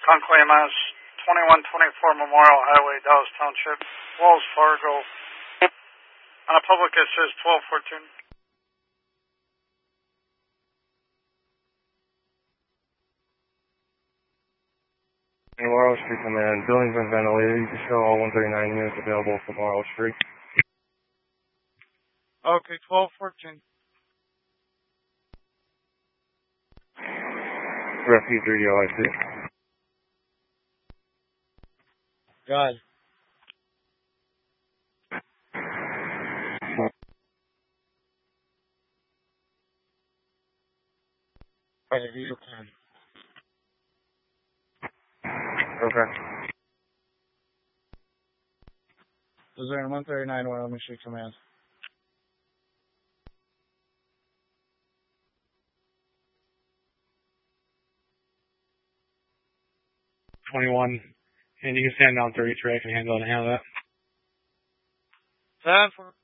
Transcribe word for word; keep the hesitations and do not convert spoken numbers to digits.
Conquay, Mass. twenty-one twenty-four Memorial Highway, Dallas Township, Wells Fargo. On a public it says twelve fourteen. Memorial Street Command. Building's been ventilated. You can show all one thirty-nine units available for Memorial Street. Okay, twelve fourteen. Refuge Radio, I see. God. Okay. Is there one thirty-nine Wyoming Street Command? twenty-one, and you can stand down thirty-three. I can handle it. Handle that. Ten for.